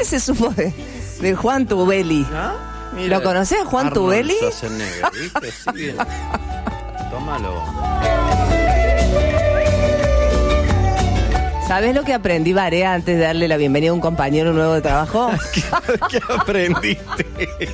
¿Qué se supo de Juan Tubelli? ¿Ah? Mira, ¿Lo conocés, Juan Arnold Tubelli? Schwarzenegger, ¿viste? Sí, bien. Tómalo. ¿Sabés lo que aprendí, Barea, antes de darle la bienvenida a un compañero nuevo de trabajo? ¿Qué aprendiste?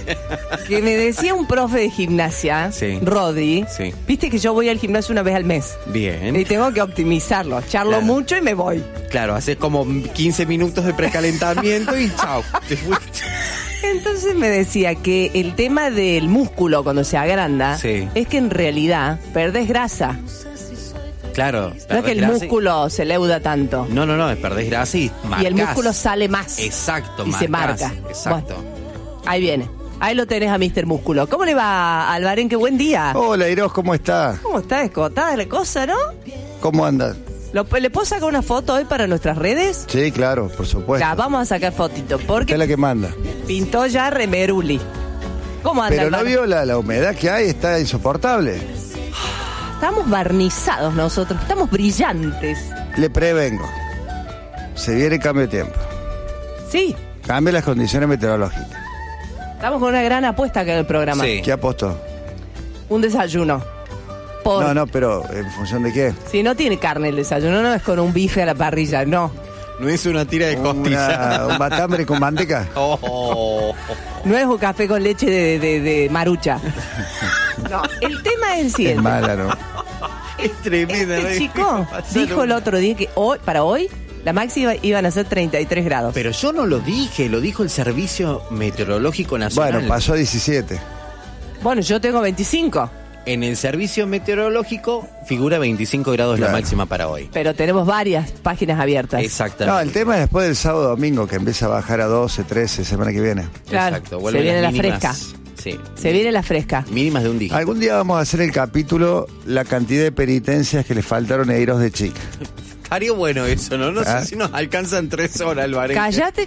Que me decía un profe de gimnasia, Sí. Rodi, Sí. viste que yo voy al gimnasio una vez al mes. Bien. Y tengo que optimizarlo. Charlo Claro. mucho y me voy. Claro, haces como 15 minutos de precalentamiento y chao, te fuiste. Entonces me decía que el tema del músculo cuando se agranda Sí. es que en realidad perdés grasa. Claro. No es perdés que el grasa y- músculo se leuda tanto. No, perdés grasa y marcás. Y el músculo sale más. Exacto, Y se marcás. marca. Exacto. Bueno, ahí viene. Ahí lo tenés a Mr. Músculo. ¿Cómo le va, Alvarenque? Buen día. Hola, Iros, ¿cómo está? ¿Cómo está escotada la cosa, no? ¿Cómo andas? ¿Le puedo sacar una foto hoy para nuestras redes? Sí, claro, por supuesto. Ya, vamos a sacar fotito, Usted porque es la que manda. pintó ya remeruli. ¿Cómo anda, Pero no hermano? vio la humedad que hay, está insoportable. Estamos barnizados nosotros, estamos brillantes. Le prevengo. Se viene cambio de tiempo. Sí, Cambia las condiciones meteorológicas. estamos con una gran apuesta acá en el programa. Sí. ¿Qué apostó? Un desayuno. No, pero ¿en función de qué? Si no tiene carne el desayuno, no es con un bife a la parrilla, no. No es una tira de costilla. ¿Un matambre con manteca? Oh. No es un café con leche de marucha. No, el tema es el Es siguiente. mala, ¿no? Es tremenda. Este ¿no? chico Pasaron- dijo el otro día que para hoy la máxima iban a ser 33 grados. Pero yo no lo dije, lo dijo el Servicio Meteorológico Nacional. Bueno, pasó a 17. Bueno, yo tengo 25, En el Servicio Meteorológico figura 25 grados Claro. la máxima para hoy. pero tenemos varias páginas abiertas. Exactamente. No, el tema es después del sábado domingo, que empieza a bajar a 12, 13, semana que viene. Claro, Exacto. se Vuelven viene las la mínimas. fresca. Sí. Se viene la fresca. Mínimas de un dígito. Algún día vamos a hacer el capítulo La cantidad de penitencias que le faltaron a Iros de chica. Estaría bueno eso, ¿no? No ¿Ah? sé si nos alcanzan 3 horas el bar. Cállate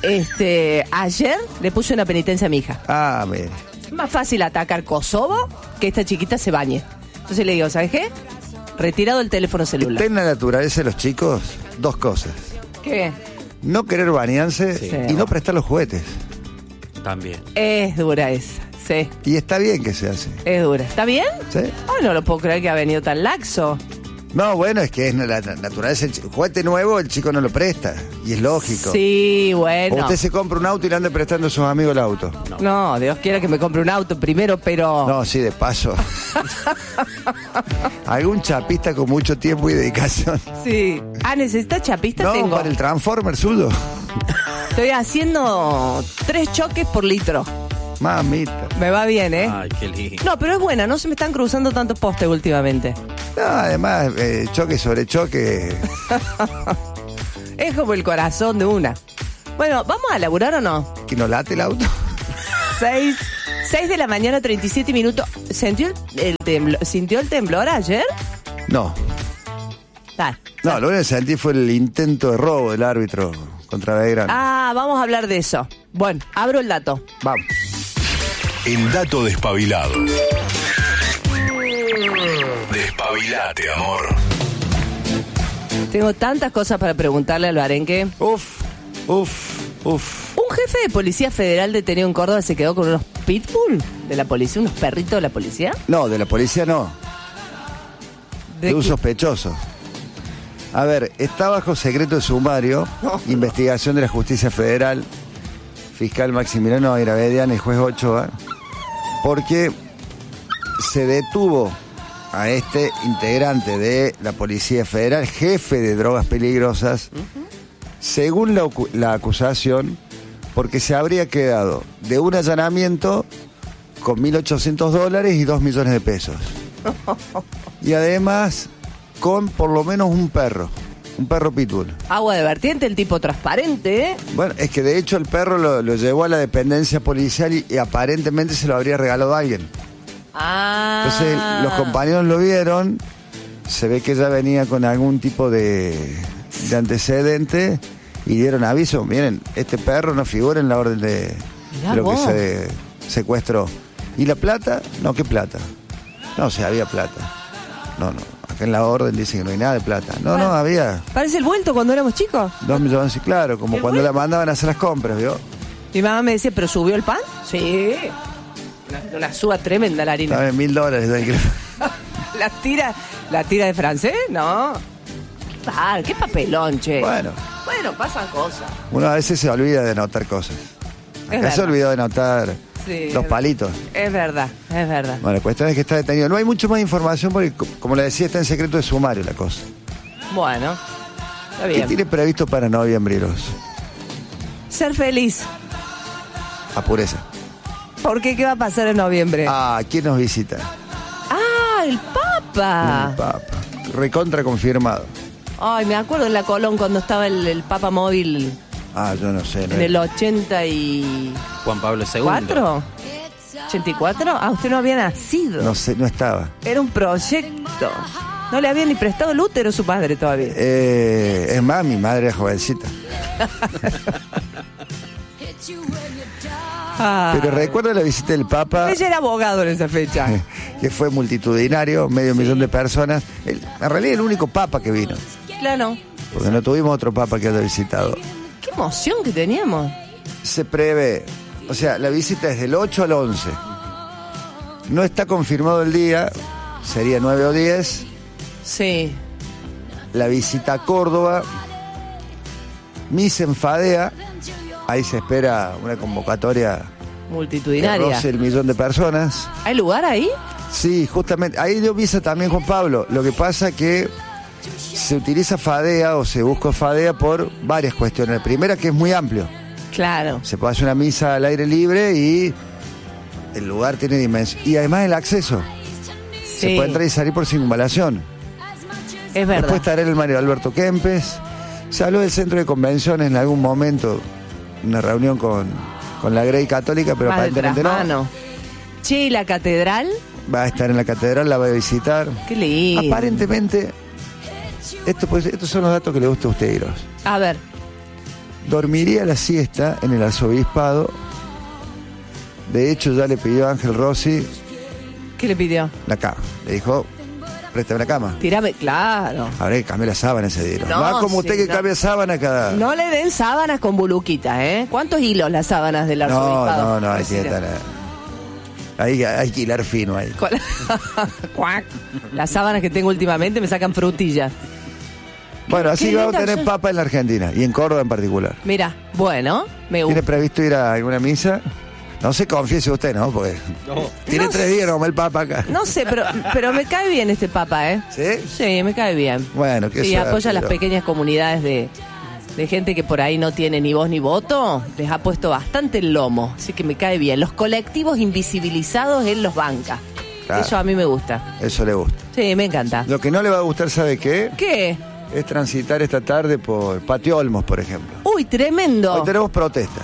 que ayer le puse una penitencia a mi hija. Ah, mire. Es más fácil atacar Kosovo que esta chiquita se bañe. Entonces le digo, ¿sabes qué? Retirado el teléfono celular. Está en la naturaleza de los chicos dos cosas. ¿Qué? No querer bañarse Sí. y no prestar los juguetes. También. Es dura esa. Sí, Y está bien que se hace. es dura. ¿Está bien? ¿Sí? Ay, no lo puedo creer que ha venido tan laxo. No, bueno, es que es la naturaleza. Juguete nuevo el chico no lo presta. Y es lógico. Sí, O bueno. usted se compra un auto y le anda prestando a sus amigos el auto. No, Dios quiera que me compre un auto primero, pero... No, sí, de paso. Algún chapista con mucho tiempo y dedicación. Sí. Ah, ¿necesita chapista? No, Tengo. para el Transformer suyo. Estoy haciendo 3 choques por litro. Mamita. Me va bien, ¿eh? Ay, qué lindo. No, pero es buena, no se me están cruzando tantos postes últimamente. No, además, choque sobre choque. Es como el corazón de una. Bueno, ¿vamos a laburar o no? ¿Que no late el auto? 6 de la mañana, 37 minutos. ¿Sintió el temblor ayer? No. Dale. No, lo único que sentí fue el intento de robo del árbitro contra Belgrano. Ah, vamos a hablar de eso. Bueno, abro el dato. Vamos. El dato despabilado. Despabilate, amor. Tengo tantas cosas para preguntarle al Barenque. Uf. Un Un jefe de policía federal detenido en Córdoba se quedó con unos pitbull de la policía, unos perritos de la policía. No, de la policía no. De un qué? sospechoso. A ver, está bajo secreto de sumario, investigación de la Justicia Federal, fiscal Maximiliano Iravedian y juez Ochoa, porque se detuvo a este integrante de la Policía Federal, jefe de drogas peligrosas, según la acusación, porque se habría quedado de un allanamiento con $1.800 y 2 millones de pesos. Y además con por lo menos un perro pitbull. Agua de vertiente, el tipo transparente, ¿eh? Bueno, es que de hecho el perro lo llevó a la dependencia policial y aparentemente se lo habría regalado a alguien. Ah. Entonces los compañeros lo vieron, se ve que ya venía con algún tipo de antecedente y dieron aviso. Miren, este perro no figura en la orden de Mirá lo vos. que se secuestró. ¿Y la plata? No, ¿qué plata? No, había plata. No, acá en la orden dicen que no hay nada de plata. No, Bueno. no, había Parece el vuelto cuando éramos chicos. 2 millones, sí, claro, como ¿El cuando vuelto? la mandaban a hacer las compras, ¿vio? Mi mamá me decía, ¿pero subió el pan? Sí. Una suba tremenda la harina. Estaba en $1,000. ¿no? ¿La tira de francés? No. Ah, qué papelón, che. Bueno, Bueno, pasan cosas. uno a veces se olvida de anotar cosas. Es Acá se verdad. olvidó de anotar Sí, los es- palitos. Es verdad, es verdad. Bueno, la cuestión es que está detenido. No hay mucho más información porque, como le decía, está en secreto de sumario la cosa. Bueno, está ¿Qué bien. tiene previsto para noviembre, Iros? Ser feliz. Apureza. ¿Por qué? ¿Qué va a pasar en noviembre? Ah, ¿quién nos visita? Ah, el Papa. El Papa. Recontra confirmado. Ay, me acuerdo en la Colón cuando estaba el Papa móvil Ah, yo no sé. No en el 84. Juan Pablo II. ¿84? Ah, usted no había nacido. No sé, no estaba. Era un proyecto. No le había ni prestado el útero a su padre todavía. Es más, mi madre era jovencita. Ah. Pero recuerdo la visita del Papa, Ella era abogado en esa fecha. que fue multitudinario, medio millón de personas. En realidad el único Papa que vino, Claro. porque no tuvimos otro Papa que haya visitado. Qué emoción que teníamos. Se prevé, o sea, la visita es del 8 al 11. No está confirmado el día, sería 9 o 10. Sí. La visita a Córdoba, misa en Fadea, ahí se espera una convocatoria que Multitudinaria. roce el millón de personas. ¿Hay lugar ahí? Sí, justamente, ahí dio misa también Juan Pablo. Lo que pasa que se utiliza Fadea o se busca Fadea por varias cuestiones. La primera, que es muy amplio. Claro. Se puede hacer una misa al aire libre y el lugar tiene dimensión. Y además el acceso. Se Sí. puede entrar y salir por circunvalación. Es verdad. Después estará en el Mario Alberto Kempes. Se habló del centro de convenciones en algún momento, una reunión con la Grey Católica, pero Más de aparentemente no. trasmano. Che, ¿y la catedral? Va a estar en la catedral, la va a visitar. Qué lindo. Aparentemente, estos son los datos que le gusta a usted, Iros. A ver. Dormiría la siesta en el arzobispado. De hecho, ya le pidió a Ángel Rossi ¿Qué le pidió? la cama. Le dijo, préstame la cama. Tirame. Claro. Habrá que cambiar la sábana ese día. No, No, como sí, usted que no. cambia sábana cada... No le den sábanas con buluquita, ¿eh? ¿Cuántos hilos las sábanas del arzobispado? No, hay que estar... Hay que hilar fino ahí. Con- Cuac. Las sábanas que tengo últimamente me sacan frutilla. Bueno, así qué que vamos a linda tener son. papa en la Argentina y en Córdoba en particular. Mira, bueno, me ¿Tiene gusta. previsto ir a alguna misa? No se confiese usted, ¿no? Porque tiene No 3 días nomás el papa acá. No sé, pero me cae bien este papa, ¿eh? ¿Sí? Sí, me cae bien. Bueno, qué Sí, suerte, apoya a las pero- pequeñas comunidades de gente que por ahí no tiene ni voz ni voto. Les ha puesto bastante el lomo, así que me cae bien. Los colectivos invisibilizados, él los banca. Claro. Eso a mí me gusta. Eso le gusta. Sí, me encanta. Lo que no le va a gustar, ¿sabe qué? ¿Qué? Es transitar esta tarde por Patio Olmos, por ejemplo. Uy, tremendo. Hoy tenemos protestas.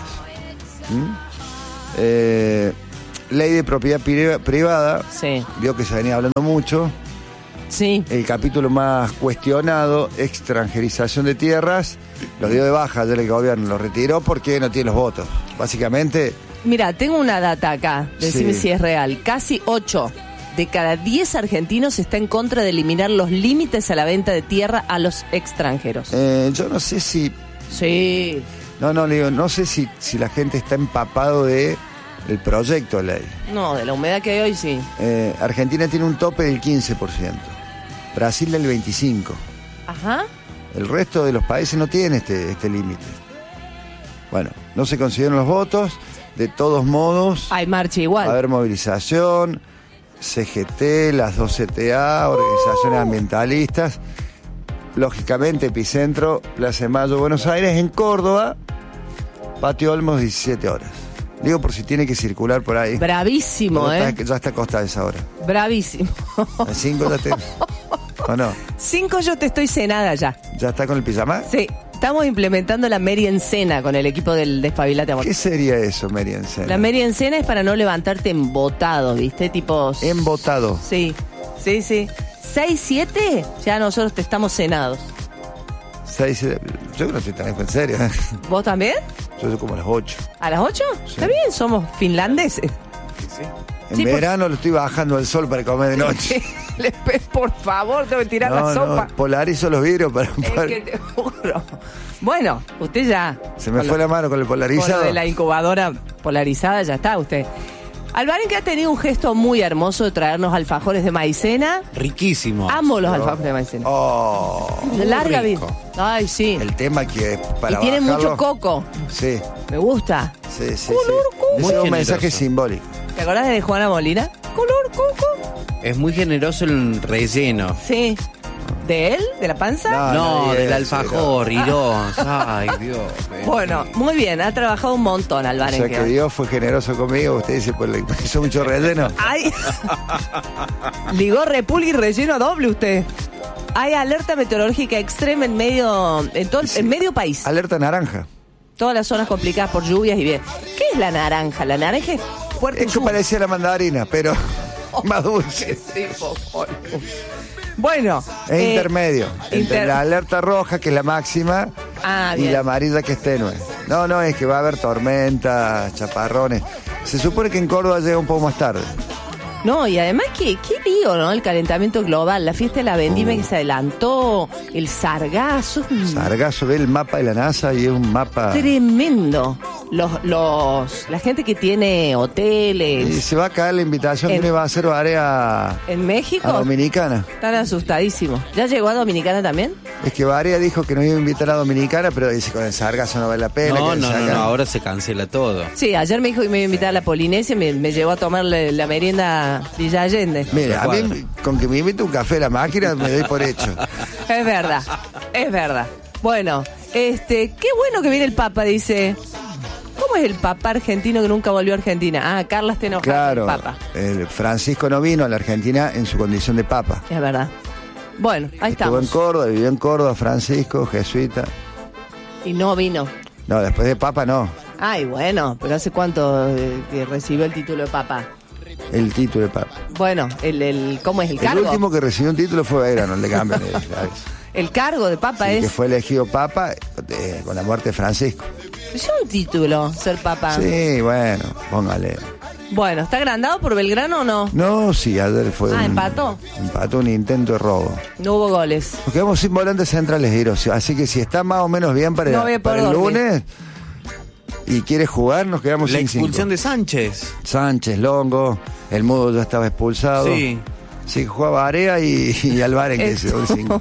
Ley de propiedad privada. Sí, Vio que se venía hablando mucho. sí. El capítulo más cuestionado, extranjerización de tierras, lo dio de baja ya el gobierno, lo retiró porque no tiene los votos. Básicamente, Mira, tengo una data acá, decime Sí. si es real. Casi 8 de cada 10 argentinos está en contra de eliminar los límites a la venta de tierra a los extranjeros. yo no sé si... Sí. No, le digo, no sé si la gente está empapado de el proyecto de ley. No, de la humedad que hay hoy sí. Argentina tiene un tope del 15%, Brasil del 25%. Ajá. El resto de los países no tiene este límite. Bueno, no se consiguieron los votos, de todos modos Hay marcha va a igual. haber movilización, CGT, las 2 CTA, organizaciones ambientalistas, lógicamente epicentro, Plaza de Mayo, Buenos Aires, en Córdoba, Patio Olmos, 17 horas. Digo por si tiene que circular por ahí. Bravísimo, Pero ¿eh? ya está acostada esa hora. Bravísimo. ¿A 5 ya te... ¿O no? 5 yo te estoy cenada ya. ¿Ya está con el pijama? Sí, estamos implementando la Meri en cena con el equipo del Despabilate Amor. ¿Qué sería eso, Merian Sena? La Meri en cena es para no levantarte embotado, ¿viste? Tipo... Embotado. Sí, sí, sí. 6, 7, ya nosotros te estamos cenados. 6, yo creo que te tenés en serio. ¿Vos también? Yo soy como a las 8. ¿A las 8? Está bien, somos finlandeses. En Sí, verano lo estoy bajando al sol para comer de noche. Por favor, tengo que tirar la sopa. Polarizo los vidrios para... Es que te juro. Bueno, usted ya... Se me con fue la mano con el con lo polarizado. de la incubadora polarizada, ya está usted. Alvarenga, que ha tenido un gesto muy hermoso de traernos alfajores de maicena. Riquísimo. Amo los alfajores de maicena. Oh, Larga vida. rico. Ay, sí. el tema que para Y tiene bajarlo- mucho coco. Sí, Me gusta. sí, sí. Color sí. coco. Ese Muy es un generoso. mensaje simbólico. ¿Te acordás de Juana Molina? Color coco. Es muy generoso el relleno. Sí. ¿De él? ¿De la panza? No, No, no, del sí, alfajor, Irós. Ay, Dios. Bueno, muy bien. Ha trabajado un montón, O sea Alvarenga. que Dios fue generoso conmigo. Usted dice, pues le hizo mucho relleno. ¡Ay! Ligó repulgue y relleno doble usted. Hay alerta meteorológica extrema en medio país. Alerta naranja. Todas las zonas complicadas por lluvias y bien. ¿Qué es la naranja? La naranja es fuerte. Esto parecía la mandarina, pero más dulce. Bueno. Es intermedio. Entre inter- la alerta roja, que es la máxima, y bien. la amarilla, que es tenue. No, es que va a haber tormentas, chaparrones. Se supone que en Córdoba llega un poco más tarde. No, y además, qué lío, ¿no? El calentamiento global, la fiesta de la vendimia que se adelantó, el sargazo. Sargazo, ve el mapa de la NASA y es un mapa... Tremendo. La gente que tiene Y hoteles se va a caer la invitación que En- le va a hacer Barea en México, a Dominicana. están asustadísimos. ¿Ya llegó a Dominicana también? Es que Barea dijo que nos iba a invitar a Dominicana, pero dice con el sargazo no vale la pena. No, que no, sacan- ahora se cancela todo. Sí, ayer me dijo que me iba a invitar a la Polinesia, me llevó a tomar la merienda Villa Allende. Mira, a Cuadra. mí con que me invite un café a la máquina me doy por hecho. Es verdad, es verdad. Bueno, qué bueno que viene el Papa, dice. ¿Cómo es el Papa argentino que nunca volvió a Argentina? Ah, Carla está enojada Claro, con el Papa. Francisco no vino a la Argentina en su condición de papa. Es verdad. Bueno, ahí Estuvo en estamos. Córdoba, vivió en Córdoba, Francisco, jesuita. Y no vino. No, después de papa no. Ay, bueno, pero ¿hace cuánto que recibió el título de Papa? El título de papa. Bueno, ¿cómo es el El cargo? último que recibió un título fue Belgrano, el de Gambia. El cargo de Papa Que es... fue elegido papa con la muerte de Francisco. Es un título, ser Papa. Sí, bueno, póngale. Bueno, ¿está agrandado por Belgrano o no? No, sí, ayer fue empató. Empató un intento de robo. No hubo goles. Nos quedamos sin volantes centrales, Giros. Así que si está más o menos bien para, No voy a poder para el dormir. lunes y quiere jugar, nos quedamos La sin expulsión cinco. de Sánchez. Sánchez, Longo, el Mudo ya estaba expulsado. Sí. Sí, jugaba Area y Alvaren, que es el 5.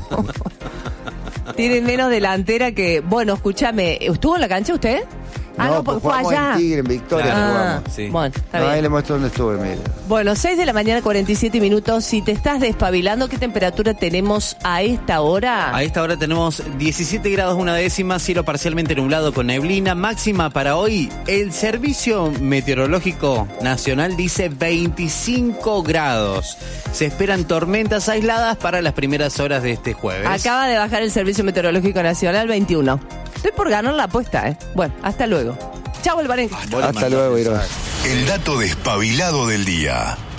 Tienen menos delantera que... Bueno, escúchame, ¿estuvo en la cancha usted? Ah, no, porque fue jugamos allá. en Tigre, en Victoria Claro. jugamos. Sí. Bueno, está No, ahí bien. le muestro dónde estuve, mire. Bueno, 6 de la mañana, 47 minutos. Si te estás despabilando, ¿qué temperatura tenemos a esta hora? A esta hora tenemos 17 grados una décima, cielo parcialmente nublado con neblina. Máxima para hoy, el Servicio Meteorológico Nacional dice 25 grados. Se esperan tormentas aisladas para las primeras horas de este jueves. Acaba de bajar el Servicio Meteorológico Nacional 21. Estoy por ganar la apuesta, ¿eh? Bueno, hasta luego. Chau, Alvarenga. Hasta luego, Giros. El dato despabilado del día.